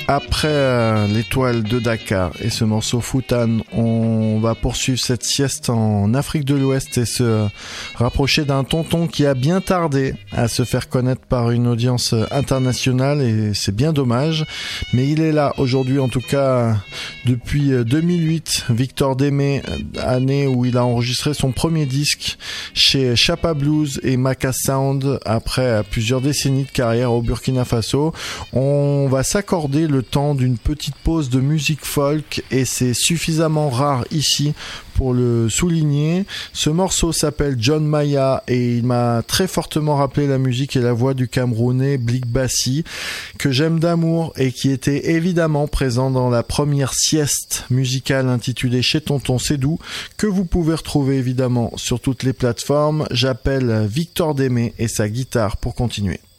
Après l'étoile de Dakar et ce morceau Futan, on va poursuivre cette sieste en Afrique de l'Ouest et se rapprocher d'un tonton qui a bien tardé à se faire connaître par une audience internationale et c'est bien dommage. Mais il est là aujourd'hui, en tout cas depuis 2008, Victor Démé, année où il a enregistré son premier disque chez Chapa Blues et Maka Sound après plusieurs décennies de carrière au Burkina Faso. On va s'accorder le temps d'une petite pause de musique folk et c'est suffisamment rare ici pour le souligner. Ce morceau s'appelle John Maya et il m'a très fortement rappelé la musique et la voix du Camerounais Blik Bassi que j'aime d'amour et qui était évidemment présent dans la première sieste musicale intitulée Chez Tonton Cédou que vous pouvez retrouver évidemment sur toutes les plateformes. J'appelle Victor Démé et sa guitare pour continuer.